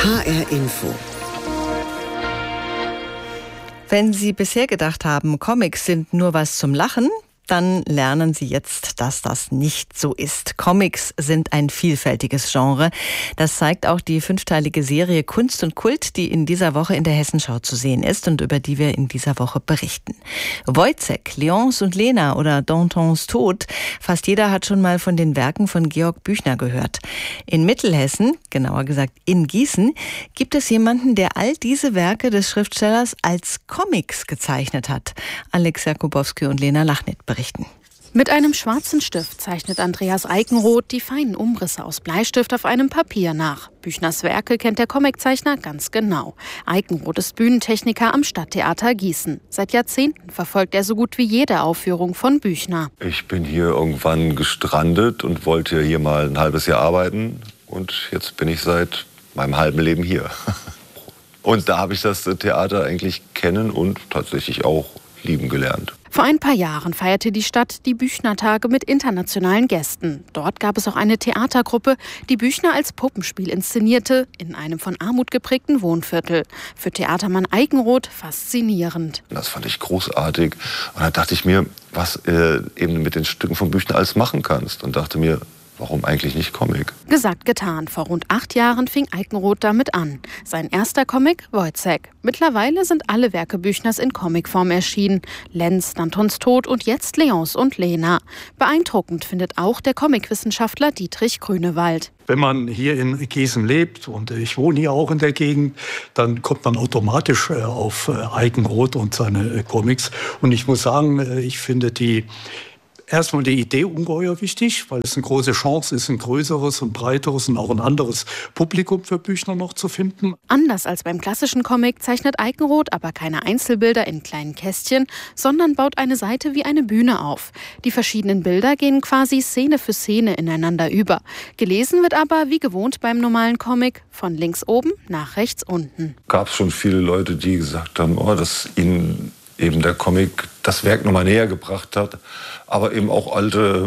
HR Info. Wenn Sie bisher gedacht haben, Comics sind nur was zum Lachen, dann lernen Sie jetzt, dass das nicht so ist. Comics sind ein vielfältiges Genre. Das zeigt auch die 5-teilige Serie Kunst und Kult, die in dieser Woche in der Hessenschau zu sehen ist und über die wir in dieser Woche berichten. Wojciech, Léonce und Lena oder Dantons Tod, fast jeder hat schon mal von den Werken von Georg Büchner gehört. In Mittelhessen, genauer gesagt in Gießen, gibt es jemanden, der all diese Werke des Schriftstellers als Comics gezeichnet hat. Alex Jakubowski und Lena Lachnit berichten. Mit einem schwarzen Stift zeichnet Andreas Eikenroth die feinen Umrisse aus Bleistift auf einem Papier nach. Büchners Werke kennt der Comiczeichner ganz genau. Eikenroth ist Bühnentechniker am Stadttheater Gießen. Seit Jahrzehnten verfolgt er so gut wie jede Aufführung von Büchner. Ich bin hier irgendwann gestrandet und wollte hier mal ein halbes Jahr arbeiten. Und jetzt bin ich seit meinem halben Leben hier. Und da habe ich das Theater eigentlich kennen und tatsächlich auch lieben gelernt. Vor ein paar Jahren feierte die Stadt die Büchner-Tage mit internationalen Gästen. Dort gab es auch eine Theatergruppe, die Büchner als Puppenspiel inszenierte, in einem von Armut geprägten Wohnviertel. Für Theatermann Eikenroth faszinierend. Das fand ich großartig. Und da dachte ich mir, was eben mit den Stücken von Büchner alles machen kannst. Und dachte mir, warum eigentlich nicht Comic? Gesagt, getan. Vor rund 8 Jahren fing Eikenroth damit an. Sein erster Comic, Wojciech. Mittlerweile sind alle Werke Büchners in Comicform erschienen. Lenz, Dantons Tod und jetzt Léonce und Lena. Beeindruckend findet auch der Comicwissenschaftler Dietrich Grünewald. Wenn man hier in Gießen lebt, und ich wohne hier auch in der Gegend, dann kommt man automatisch auf Eikenroth und seine Comics. Und ich muss sagen, ich finde erstmal die Idee ungeheuer wichtig, weil es eine große Chance ist, ein größeres und breiteres und auch ein anderes Publikum für Büchner noch zu finden. Anders als beim klassischen Comic zeichnet Eikenroth aber keine Einzelbilder in kleinen Kästchen, sondern baut eine Seite wie eine Bühne auf. Die verschiedenen Bilder gehen quasi Szene für Szene ineinander über. Gelesen wird aber, wie gewohnt beim normalen Comic, von links oben nach rechts unten. Gab es schon viele Leute, die gesagt haben, dass ihnen eben der Comic das Werk nochmal näher gebracht hat, aber eben auch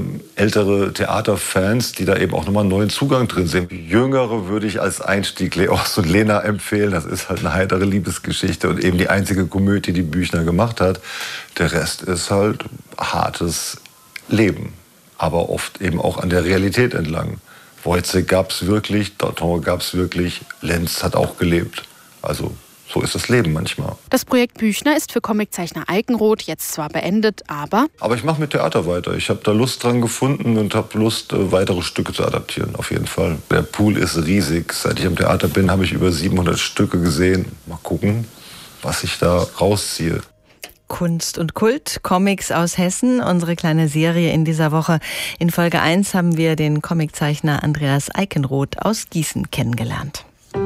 ältere Theaterfans, die da eben auch nochmal einen neuen Zugang drin sehen. Jüngere würde ich als Einstieg Léonce und Lena empfehlen. Das ist halt eine heitere Liebesgeschichte und eben die einzige Komödie, die Büchner gemacht hat. Der Rest ist halt hartes Leben, aber oft eben auch an der Realität entlang. Wojciech gab es wirklich, Danton gab es wirklich, Lenz hat auch gelebt. Also so ist das Leben manchmal. Das Projekt Büchner ist für Comiczeichner Eikenroth jetzt zwar beendet, aber ich mache mit Theater weiter. Ich habe da Lust dran gefunden und habe Lust, weitere Stücke zu adaptieren, auf jeden Fall. Der Pool ist riesig. Seit ich am Theater bin, habe ich über 700 Stücke gesehen. Mal gucken, was ich da rausziehe. Kunst und Kult, Comics aus Hessen, unsere kleine Serie in dieser Woche. In Folge 1 haben wir den Comiczeichner Andreas Eikenroth aus Gießen kennengelernt.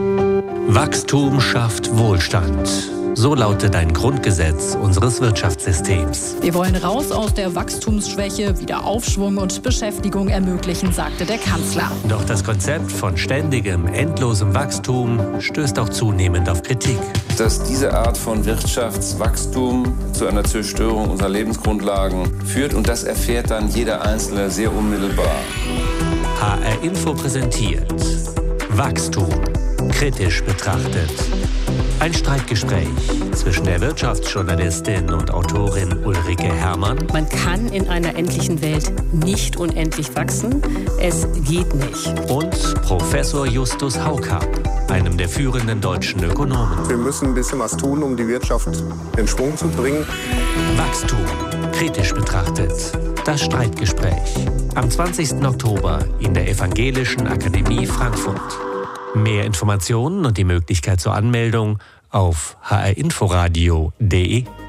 Wachstum schafft Wohlstand. So lautet ein Grundgesetz unseres Wirtschaftssystems. Wir wollen raus aus der Wachstumsschwäche, wieder Aufschwung und Beschäftigung ermöglichen, sagte der Kanzler. Doch das Konzept von ständigem, endlosem Wachstum stößt auch zunehmend auf Kritik. Dass diese Art von Wirtschaftswachstum zu einer Zerstörung unserer Lebensgrundlagen führt, und das erfährt dann jeder Einzelne sehr unmittelbar. HR Info präsentiert Wachstum. Kritisch betrachtet. Ein Streitgespräch zwischen der Wirtschaftsjournalistin und Autorin Ulrike Herrmann. Man kann in einer endlichen Welt nicht unendlich wachsen. Es geht nicht. Und Professor Justus Haukapp, einem der führenden deutschen Ökonomen. Wir müssen ein bisschen was tun, um die Wirtschaft in Schwung zu bringen. Wachstum. Kritisch betrachtet. Das Streitgespräch. Am 20. Oktober in der Evangelischen Akademie Frankfurt. Mehr Informationen und die Möglichkeit zur Anmeldung auf hrinforadio.de.